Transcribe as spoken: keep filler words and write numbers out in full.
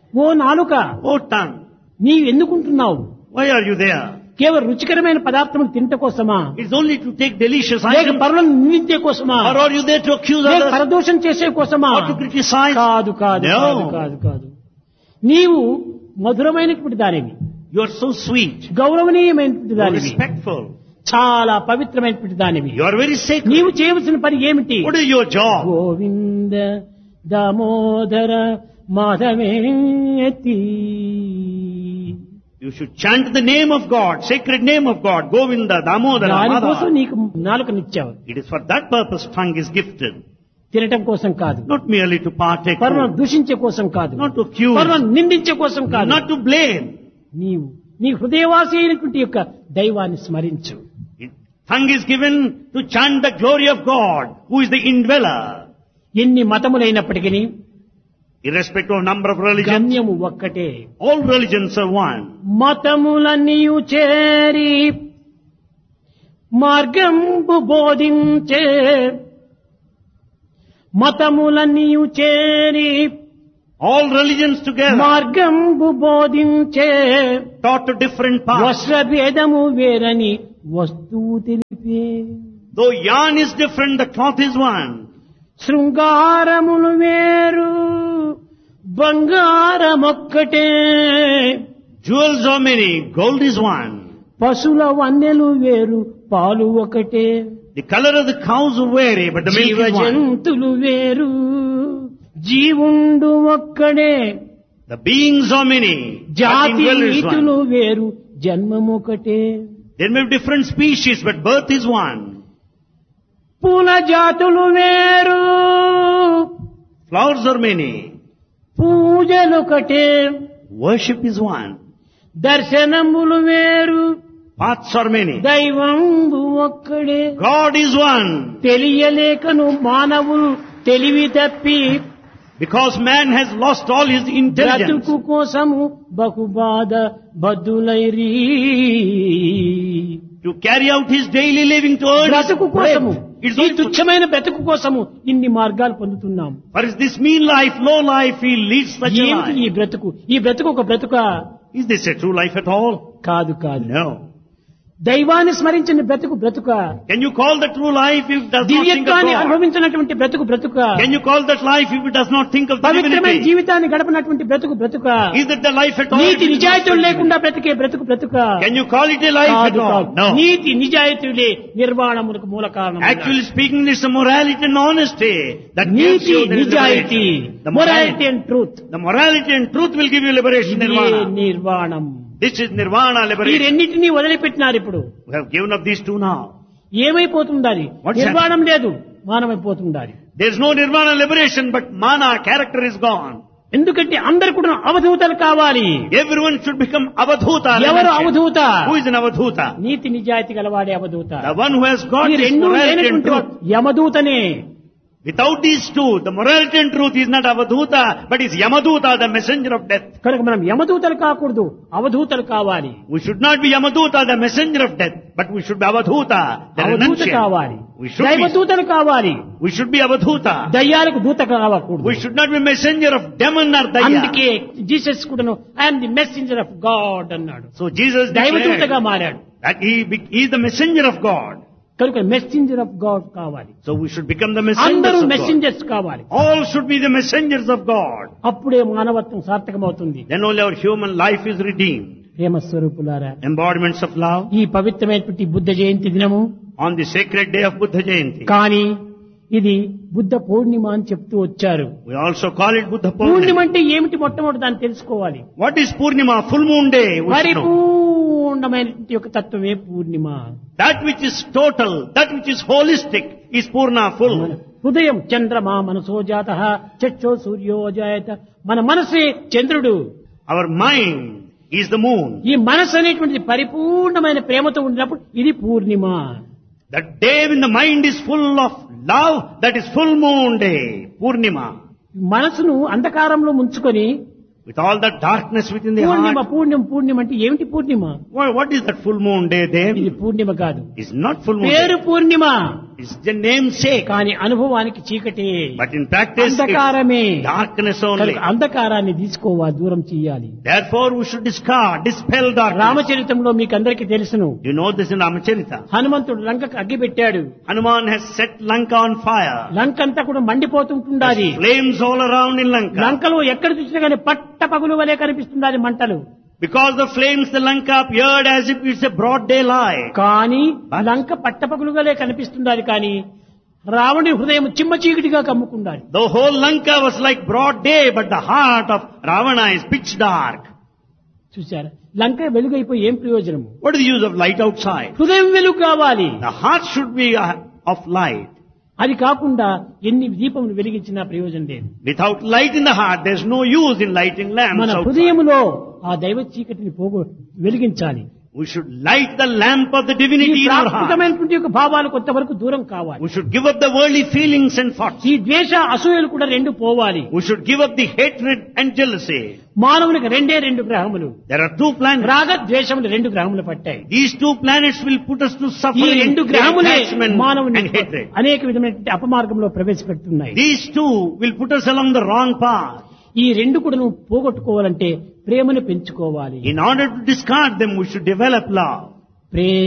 ఓ నాలుక, Oh tongue, నీవు ఎందుకుంటున్నావు? why are you there? కేవలం రుచికరమైన పదార్థములు తింట కోసమా, It's only to take delicious లేక items. పరులను నిందించే కోసమా, Or are you there to accuse లేక others? పరదోషం చేసే కోసమా? Or to criticize? కాదు కాదు No. కాదు కాదు కాదు. నీవు మధురమైనటువంటి దానివి, You are so sweet, గౌరవనీయమైనటువంటి so దానివి, respectful. చాలా పవిత్రమైనటువంటి దానివి. You are very sacred. నీవు చేయవలసిన పని ఏమిటి? What is your job? Govinda Damodara మాధవేతి. You should chant the name of God, sacred name of God, Govinda, Damodara, దానికోసం Madhava. నీకు నాలుకనిచ్చావు, It is for that purpose tongue is gifted. తినటం కోసం కాదు, Not merely to partake, పరులను దూషించే కోసం కాదు, not to accuse, పరులను నిందించే కోసం కాదు. not to blame. నీవు నీ హృదయవాసి అయినటువంటి యొక్క దైవాన్ని స్మరించు. It- Tongue is given to chant the glory of God, who is the indweller. ఎన్ని మతములైనప్పటికీ Irrespective of number of religions, గమ్యము ఒక్కటే. all religions are one. మతములన్నీయు చేరి మార్గంబు బోధించే, మతములన్నీయు చేరి All religions together మార్గంబు బోధించే, taught to different paths. వస్త్రభేదము వేరని వస్తువు తెలిపే, Though yarn is different, the cloth is one. శృంగారములు వేరు బంగారమొక్కటే, Jewels are many, gold is one. పశుల వన్నెలు వేరు పాలు ఒకటే, The color of the cows will vary, but the milk is one. జీవజంతులు వేరు జీవుండు ఒక్కడే, The beings are many, but the జాతి indweller is రీతులు one. వేరు జన్మమొకటే, There may be different species, but birth is one. పూల జాతులు వేరు Flowers are many, పూజలొకటే, worship is one. దర్శనములు వేరు Paths are many. దైవంబు ఒక్కడే. God is one. తెలియలేకను మానవులు తెలివి తప్పి Because man has lost all his intelligence. బ్రతుకు కోసము బహుబాధ బద్దులైరీ, To carry out his daily living to earn his బ్రతుకు కోసము, bread. It's ఈ only for- తుచ్చమైన బ్రతుకు కోసము ఇన్ని మార్గాలు పొందుతున్నాం. For this mean life, low life, he leads such a ఏమిటి ఈ life. బ్రతుకు? ఈ బ్రతుకు ఒక బ్రతుక Is this a true life at all? కాదు కాదు. No. దైవాన్ని స్మరించిన బ్రతుకు బ్రతుక, Can you call that true life if it does not think of దివ్యత్వాన్ని God? అనుభవించినటువంటి బ్రతుకు బ్రతుక, Can you call that life if it does not think of the పవిత్రమైన divinity? జీవితాన్ని గడపనటువంటి బ్రతుకు బ్రతుక, Is that the life at all? NITI if it is not నిజాయితీలు divinity? లేకుండా బ్రతికే బ్రతుకు బ్రతుక. Can you call it a life at కాదు all? కాదు. No. నీతి నిజాయితీలే నిర్వాణములకు మూల కారణం. Actually speaking, it's the morality and honesty that gives NITI you the నిజాయితీ, liberation. The morality morality, and truth, the morality and truth will give you liberation, ఇదే nirvana. నిర్వాణం. This is nirvana ఈ liberation. రెండింటినీ వదిలిపెట్టినారు. ఇప్పుడు We have given up these two now. ఏమైపోతుండాలి? What's నిర్వాణం లేదు, మానమైపోతుండాలి. There is no nirvana liberation, but mana, character is gone. ఎందుకంటే అందరు కూడా అవధూతలు కావాలి. Everyone should become avadhuta. ఎవరు అవధూత? Who is an avadhuta? నీతి నిజాయితీ గలవాడే అవధూత. The one who has got ఈ this రెండు morality and లేనటువంటి truth. యమదూతనే. Without these two, the morality and truth is not avadhuta, but is yamaduta, the messenger of death. కనుక మనం యమదూతలు కాకూడదు, అవధూతలు కావాలి. We should not be yamaduta, the messenger of death, but we should be avadhuta, the అవధూత కావాలి, renunciant. We should be, దైవదూతలు కావాలి. we should be avadhuta. దయ్యాలకు దూత కావకూడదు. We should not be messenger of demon or daya. అందుకే Jesus కూడాను I'm the messenger of God అన్నాడు. So Jesus దైవదూతగా declared మారాడు. that he, be- he is the messenger of God. కనుక messenger of God కావాలి. So we should become the అందరూ messengers of God. Messengers కావాలి. All should be the messengers of God. అప్పుడే మానవత్వం సార్థకమవుతుంది. Then only our human life is redeemed. ప్రేమ స్వరూపులారా, Embodiments of love ఈ పవిత్రమైనటువంటి బుద్ధ జయంతి దినము on the sacred day of Buddha Jayanti. కానీ ఇది బుద్ధ పౌర్ణిమ అని చెప్తూ వచ్చారు. We also call it Buddha Purnima Purnima. అంటే ఏమిటి? మొట్టమొదటి దాన్ని తెలుసుకోవాలి. What is Purnima? Full moon day. we should know. పరిపూర్ణమైనటువంటి యొక్క తత్వమే పూర్ణిమ. That which is total, that which is holistic is Purna, full. హృదయం చంద్రమా మనసో జాత చక్షో సూర్యో జాయత. మన మనసే చంద్రుడు. Our mind is the moon. ఈ మనసు అనేటువంటిది పరిపూర్ణమైన ప్రేమతో ఉండినప్పుడు ఇది పూర్ణిమ. That day when the mind is full of love, that is full moon day, Purnima. మనసును అంధకారంలో ముంచుకొని With all the darkness within the Purnima heart. పూర్ణిమ పూర్ణిమ అంటే ఏమిటి పూర్ణిమ? What, what is that full moon day there? ఇది పూర్ణిమ కాదు, It's not full moon పేరు day. Purnima. It's the namesake. కానీ అనుభవానికి చీకటి, But in practice, అంధకారమే. it's darkness only. కనుక అంధకారాన్ని తీసుకోవాలి, దూరం చేయాలి. Therefore, we should discard, dispel darkness. రామచరితంలో మీకు అందరికీ తెలుసును, You know this in Ramacharita. హనుమంతుడు లంకకు అగ్గి పెట్టాడు. Hanuman has set Lanka on fire. లంక అంతా కూడా మండిపోతుంటుండాలి. There's flames all around in Lanka. లంకలో ఎక్కడ చూసినా కానీ పట్ట పగులు వలె కనిపిస్తుంది మంటలు. Because the flames, the Lanka appeared as if it's a broad daylight. కానీ లంక పట్టపగులుగాలే కనిపిస్తుండాలి, కానీ రావణి హృదయం చిమ్మ చీకటిగా కమ్ముకుండాలి. The whole Lanka was like broad day, but the heart of Ravana is pitch dark. చూశారా, లంక వెలుగైపోయి ఏం ప్రయోజనము? What is the use of light outside? హృదయం వెలుగు కావాలి. The heart should be uh, of light. అది కాకుండా ఎన్ని దీపములు వెలిగించినా ప్రయోజనం లేదు. Without light in the heart, there's no use in lighting lamps మన outside. హృదయములో ఆ దైవ చీకటిని పోగొ వెలిగించాలి. We should light the lamp of the ఈ divinity in our heart. ప్రాకృతమైనటువంటి యొక్క భావాలు కొంతవరకు దూరం కావాలి. We should give up the worldly feelings and thoughts. ఈ ద్వేష అసూయలు కూడా రెండు పోవాలి. We should give up the hatred and jealousy. మానవునికి రెండే రెండు గ్రహములు, There are two planets. రాగ ద్వేషములు రెండు గ్రహములు పట్టాయి. These two planets will put us to ఈ suffering, రెండు గ్రహములే attachment మానవుని and hatred. అనేక విధమైనటువంటి అపమార్గంలో ప్రవేశపెడుతున్నాయి. These two will put us along the wrong path. ఈ రెండు కూడా నువ్వు పోగొట్టుకోవాలంటే ప్రేమను పెంచుకోవాలి. In order to discard them, we should develop love. Prema